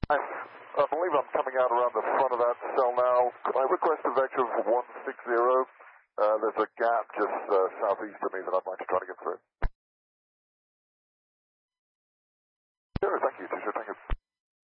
I believe I'm coming out around the front of that cell now. Could I request a vector of 160? There's a gap just southeast of me that I'd like to try to get through.